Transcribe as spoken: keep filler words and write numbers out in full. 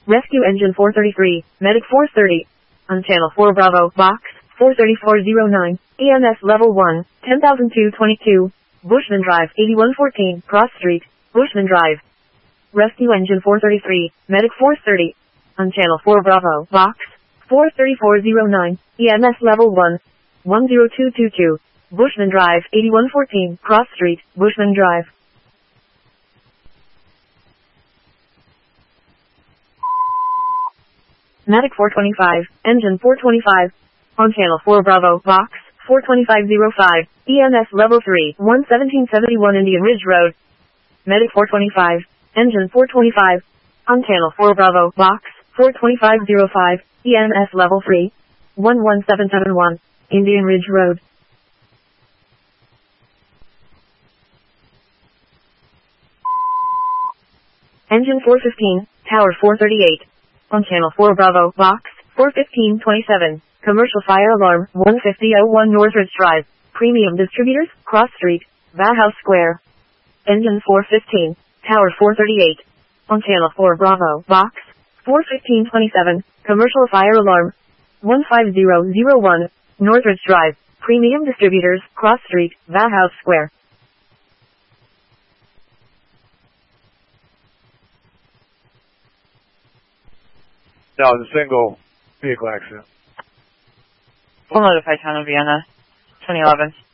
Rescue Engine four thirty-three, Medic four thirty. On Channel four Bravo, Box four thirty-four oh nine, E M S Level one, ten thousand two hundred twenty-two, Bushman Drive, eighty-one fourteen, Cross Street, Bushman Drive. Rescue Engine four thirty-three, Medic four thirty. On Channel four Bravo, Box four thirty-four oh nine, E M S Level one, one zero two two two, Bushman Drive, eighty-one fourteen, Cross Street, Bushman Drive. Medic four twenty-five, Engine four twenty-five. On Channel four Bravo, Box four twenty-five oh five, E M S Level three, one seventeen seventy-one Indian Ridge Road. Medic four twenty-five, Engine four twenty-five. On Channel four Bravo, Box four twenty-five oh five, E M S Level three, one one seven seven one, Indian Ridge Road. Engine four fifteen, Tower four thirty-eight. On Channel four Bravo, Box four fifteen twenty-seven, Commercial Fire Alarm, one fifty oh one Northridge Drive, Premium Distributors, Cross Street, Valhouse Square. Engine four fifteen, Tower four thirty-eight. On Channel four Bravo, Box four fifteen twenty-seven, Commercial Fire Alarm, one five zero zero one, Northridge Drive, Premium Distributors, Cross Street, Valhouse Square. No, it's a single vehicle accident. We'll notify Town of Vienna, twenty eleven.